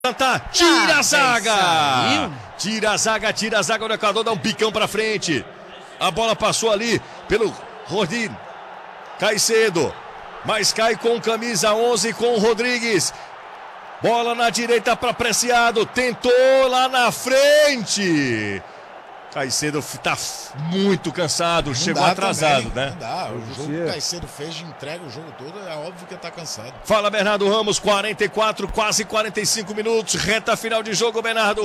Tira a zaga! Tira a zaga do Equador, dá um bicão pra frente. A bola passou ali pelo Rodrigo Caicedo, mas cai com camisa 11 com o Rodrigues. Bola na direita para Preciado, tentou lá na frente. Caicedo está muito cansado, chegou atrasado, também, né? Não dá, o jogo que o Caicedo fez de entrega o jogo todo, é óbvio que ele está cansado. Fala, Bernardo Ramos, 44, quase 45 minutos, reta final de jogo, Bernardo.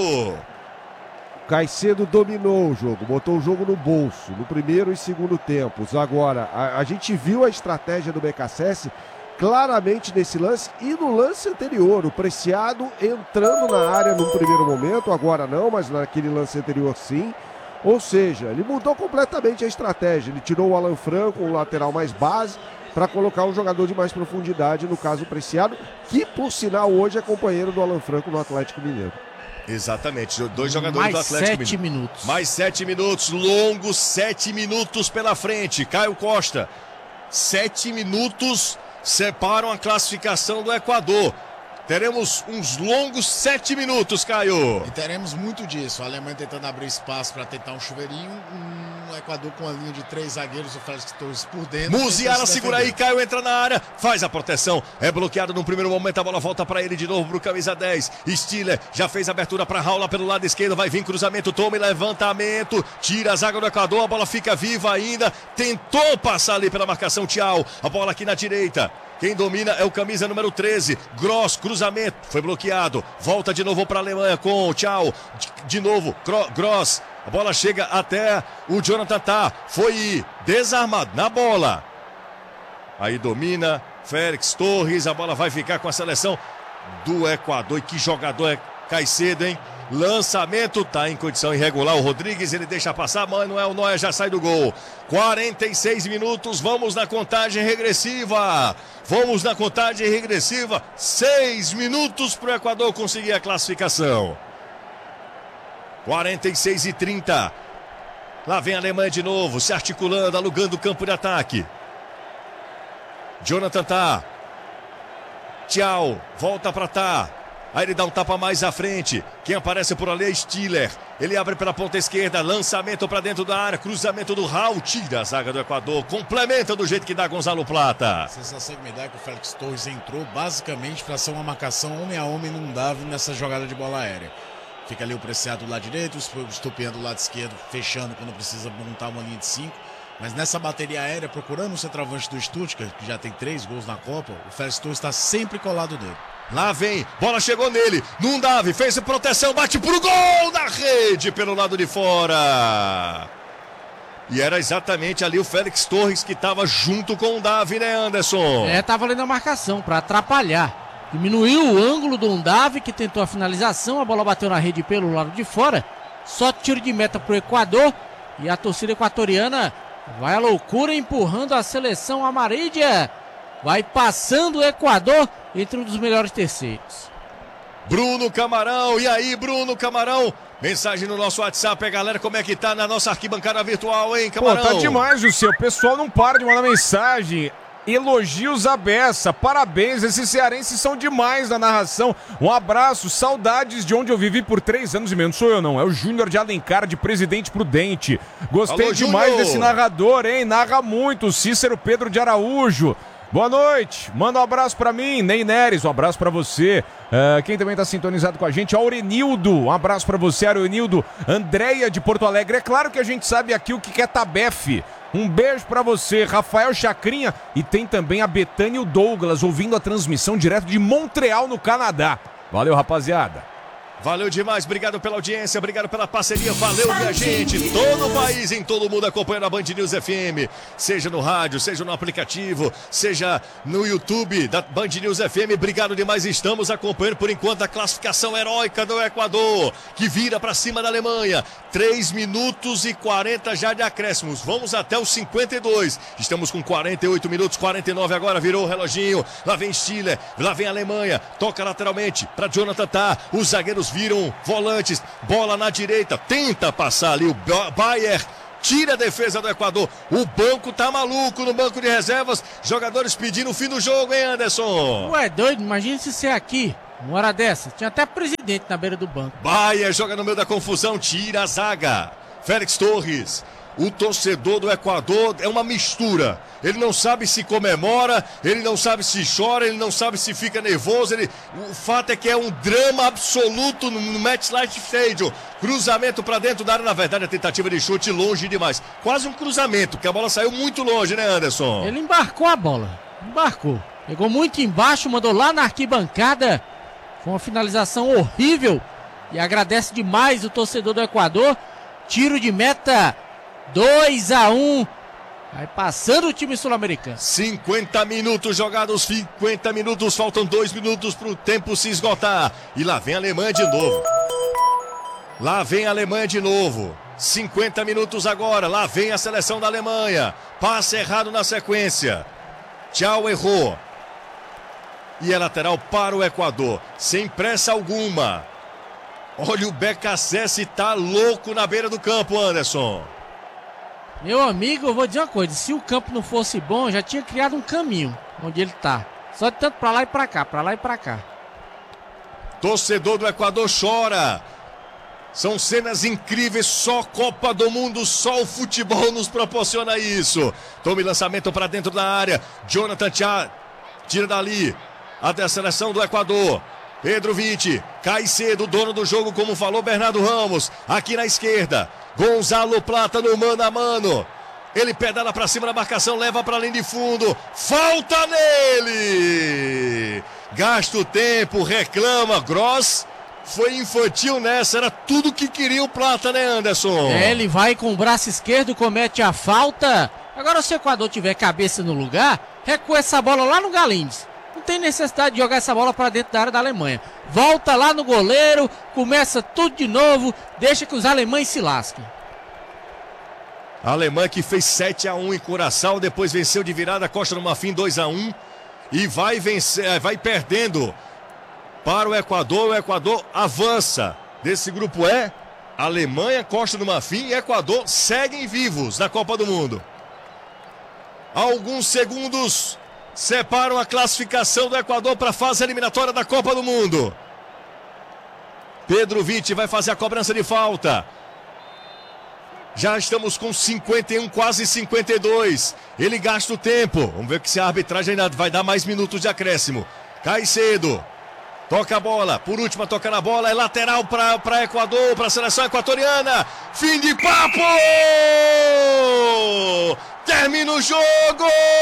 Caicedo dominou o jogo, botou o jogo no bolso, no primeiro e segundo tempos. Agora, a gente viu a estratégia do BKSS claramente nesse lance e no lance anterior, o Preciado entrando na área num primeiro momento, agora não, mas naquele lance anterior sim. Ou seja, ele mudou completamente a estratégia, ele tirou o Alan Franco, um lateral mais base, para colocar um jogador de mais profundidade, no caso o Preciado, que por sinal hoje é companheiro do Alan Franco no Atlético Mineiro. Exatamente, dois jogadores do Atlético Mineiro. Minutos. Mais 7 minutos, longos 7 minutos pela frente. Caio Costa, 7 minutos separam a classificação do Equador. Teremos uns longos 7 minutos, Caio. E teremos muito disso. A Alemanha tentando abrir espaço para tentar um chuveirinho. O Equador com a linha de 3 zagueiros, o Félix Torres por dentro. Musiala segura aí, Caio entra na área, faz a proteção. É bloqueado no primeiro momento, a bola volta para ele de novo, pro camisa 10. Stiller já fez a abertura para Raul lá pelo lado esquerdo. Vai vir cruzamento, toma e levantamento. Tira a zaga do Equador, a bola fica viva ainda. Tentou passar ali pela marcação, Thiago. A bola aqui na direita. Quem domina é o camisa número 13, Gross, cruzamento, foi bloqueado, volta de novo para a Alemanha com o Tchau, de novo, Gross, a bola chega até o Jonathan Tah, foi desarmado na bola, aí domina, Félix Torres, a bola vai ficar com a seleção do Equador, e que jogador é Caicedo, hein? Lançamento, tá em condição irregular o Rodrigues, ele deixa passar, Manuel Neuer já sai do gol. 46 minutos, vamos na contagem regressiva. 6 minutos para o Equador conseguir a classificação. 46 e 30. Lá vem a Alemanha de novo, se articulando, alugando o campo de ataque. Jonathan Tah. Tchau, volta para Tah. Aí ele dá um tapa mais à frente. Quem aparece por ali é Stiller. Ele abre pela ponta esquerda. Lançamento para dentro da área. Cruzamento do Raul. Tira a zaga do Equador. Complementa do jeito que dá Gonzalo Plata. A sensação que me dá é que o Félix Torres entrou basicamente para ser uma marcação homem a homem num Davi nessa jogada de bola aérea. Fica ali o Preciado do lado direito, o Stupinha do lado esquerdo, fechando quando precisa montar uma linha de 5. Mas nessa bateria aérea, procurando o centroavante do Stuttgart, que já tem 3 gols na Copa, o Félix Torres está sempre colado dele. Lá vem, bola chegou nele, Nundavi fez proteção, bate pro gol na rede pelo lado de fora. E era exatamente ali o Félix Torres que estava junto com o Davi, né, Anderson? Tava ali na marcação para atrapalhar. Diminuiu o ângulo do Nundavi, que tentou a finalização, a bola bateu na rede pelo lado de fora. Só tiro de meta pro Equador e a torcida equatoriana vai à loucura empurrando a seleção amarilla. Vai passando o Equador entre um dos melhores terceiros. Bruno Camarão, e aí, Bruno Camarão? Mensagem no nosso WhatsApp, galera, como é que tá na nossa arquibancada virtual, hein, Camarão? Pô, tá demais, José, o pessoal não para de mandar mensagem. Elogios à beça, parabéns, esses cearenses são demais na narração. Um abraço, saudades de onde eu vivi por 3 anos e meio. Não sou eu não, é o Júnior de Alencar, de Presidente Prudente. Gostei demais desse narrador, hein, narra muito, Cícero Pedro de Araújo. Boa noite, manda um abraço pra mim, Ney Neres, um abraço pra você. Quem também tá sintonizado com a gente, Aurenildo, um abraço pra você, Aurenildo. Andréia de Porto Alegre, é claro que a gente sabe aqui o que é Tabef. Um beijo pra você, Rafael Chacrinha, e tem também a Betânia e o Douglas ouvindo a transmissão direto de Montreal, no Canadá. Valeu, rapaziada. Valeu demais, obrigado pela audiência, obrigado pela parceria, valeu minha gente, todo o país, em todo mundo acompanhando a Band News FM, seja no rádio, seja no aplicativo, seja no YouTube da Band News FM, obrigado demais, estamos acompanhando por enquanto a classificação heróica do Equador, que vira para cima da Alemanha, 3 minutos e 40 já de acréscimos, vamos até os 52, estamos com 48 minutos, 49 agora, virou o reloginho, lá vem Stiller, lá vem a Alemanha, toca lateralmente para Jonathan Tah, os zagueiros viram volantes, bola na direita, tenta passar ali o Bayer, tira a defesa do Equador, o banco tá maluco no banco de reservas, jogadores pedindo o fim do jogo, hein, Anderson? Ué, doido, imagina se você aqui, Uma hora dessa, tinha até presidente na beira do banco. Baia joga no meio da confusão, tira a zaga. Félix Torres. O torcedor do Equador é uma mistura. Ele não sabe se comemora, ele não sabe se chora, ele não sabe se fica nervoso. O fato é que é um drama absoluto no MetLife Stadium. Cruzamento para dentro da área, na verdade a tentativa de chute longe demais. Quase um cruzamento, porque a bola saiu muito longe, né, Anderson? Ele embarcou a bola, embarcou. Pegou muito embaixo, mandou lá na arquibancada. Foi uma finalização horrível. E agradece demais o torcedor do Equador. Tiro de meta. 2-1, vai passando o time sul-americano. 50 minutos jogados, 50 minutos, faltam 2 minutos para o tempo se esgotar. E lá vem a Alemanha de novo. Lá vem a Alemanha de novo. 50 minutos agora, lá vem a seleção da Alemanha. Passe errado na sequência. Tchau, errou. E é lateral para o Equador, sem pressa alguma. Olha, o BKSS tá louco na beira do campo, Anderson. Meu amigo, eu vou dizer uma coisa, se o campo não fosse bom, já tinha criado um caminho onde ele tá. Só de tanto pra lá e pra cá, pra lá e pra cá. Torcedor do Equador chora. São cenas incríveis, só Copa do Mundo, só o futebol nos proporciona isso. Tome lançamento pra dentro da área. Jonathan tira dali. Até a seleção do Equador. Pedro Vitti, Caicedo, dono do jogo, como falou Bernardo Ramos. Aqui na esquerda. Gonzalo Plata no mano a mano. Ele pedala pra cima da marcação, leva pra linha de fundo. Falta nele! Gasta o tempo, reclama. Gross foi infantil nessa, era tudo que queria o Plata, né, Anderson? Ele vai com o braço esquerdo, comete a falta. Agora, se o Equador tiver cabeça no lugar, recua essa bola lá no Galindes. Não tem necessidade de jogar essa bola para dentro da área da Alemanha. Volta lá no goleiro, começa tudo de novo, deixa que os alemães se lasquem. A Alemanha que fez 7-1 em Curaçao, depois venceu de virada Costa do Marfim 2-1 e vai vencer, vai perdendo para o Equador. O Equador avança desse grupo E. Alemanha, Costa do Marfim e Equador seguem vivos na Copa do Mundo. Alguns segundos separam a classificação do Equador para a fase eliminatória da Copa do Mundo. Pedro Vitti vai fazer a cobrança de falta. Já estamos com 51, quase 52. Ele gasta o tempo. Vamos ver se a arbitragem ainda vai dar mais minutos de acréscimo. Caicedo. Toca a bola. Por último a tocar na bola. É lateral para Equador, para a seleção equatoriana. Fim de papo! Termina o jogo!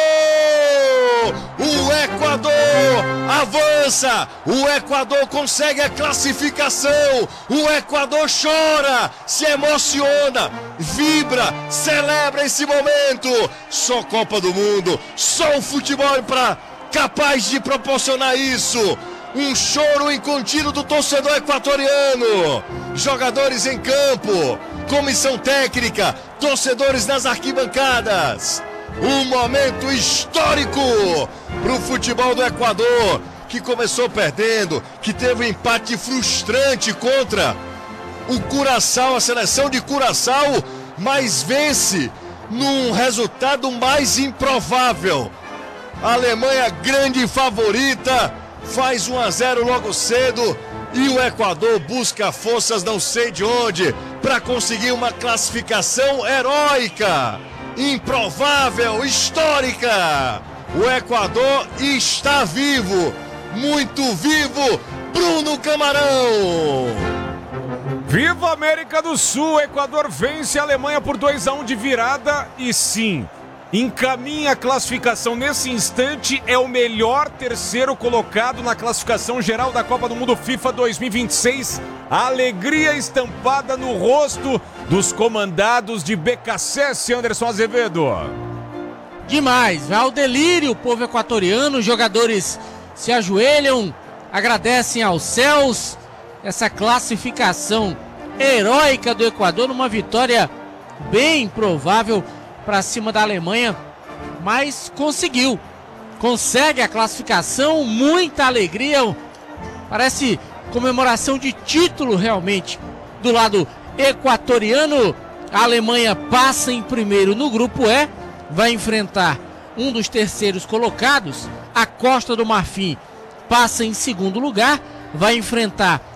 O Equador avança! O Equador consegue a classificação! O Equador chora, se emociona, vibra, celebra esse momento! Só Copa do Mundo, só o futebol capaz de proporcionar isso! Um choro incontínuo do torcedor equatoriano. Jogadores em campo, comissão técnica, torcedores nas arquibancadas. Um momento histórico para o futebol do Equador, que começou perdendo, que teve um empate frustrante contra o Curaçao, a seleção de Curaçao, mas vence num resultado mais improvável. A Alemanha, grande favorita, faz 1-0 logo cedo e o Equador busca forças não sei de onde para conseguir uma classificação heróica, improvável, histórica. O Equador está vivo, muito vivo. Bruno Camarão. Viva a América do Sul! O Equador vence a Alemanha por 2-1 de virada e sim, encaminha a classificação nesse instante, é o melhor terceiro colocado na classificação geral da Copa do Mundo FIFA 2026. A alegria estampada no rosto dos comandados de BKSS, Anderson Azevedo. Demais, vai ao delírio o povo equatoriano, os jogadores se ajoelham, agradecem aos céus essa classificação heróica do Equador numa vitória bem provável para cima da Alemanha, mas consegue a classificação, muita alegria, parece comemoração de título realmente do lado equatoriano. A Alemanha passa em primeiro no grupo E, vai enfrentar um dos terceiros colocados, a Costa do Marfim passa em segundo lugar vai enfrentar